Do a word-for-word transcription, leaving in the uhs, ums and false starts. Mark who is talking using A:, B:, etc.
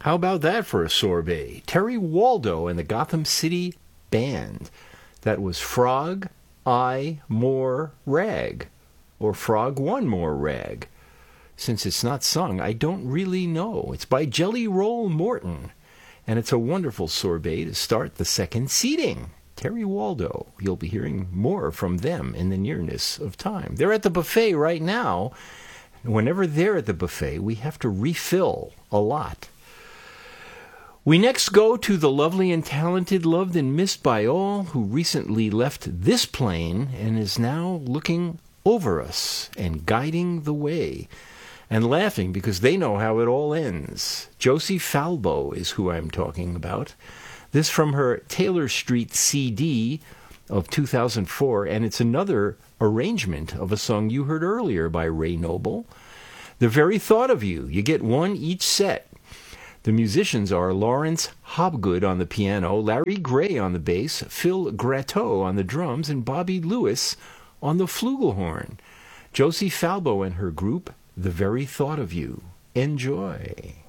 A: How about that for a sorbet? Terry Waldo and the Gotham City Band. That was Frog, I, More, Rag. Or Frog, One More Rag. Since it's not sung, I don't really know. It's by Jelly Roll Morton. And it's a wonderful sorbet to start the second seating. Terry Waldo. You'll be hearing more from them in the nearness of time. They're at the buffet right now. Whenever they're at the buffet, we have to refill a lot. We next go to the lovely and talented, loved and missed by all, who recently left this plane and is now looking over us and guiding the way and laughing because they know how it all ends. Josie Falbo is who I'm talking about. This from her Taylor Street C D of two thousand four, and it's another arrangement of a song you heard earlier by Ray Noble. The Very Thought of You. You get one each set. The musicians are Lawrence Hobgood on the piano, Larry Gray on the bass, Phil Gratteau on the drums, and Bobby Lewis on the flugelhorn. Josie Falbo and her group, The Very Thought of You. Enjoy.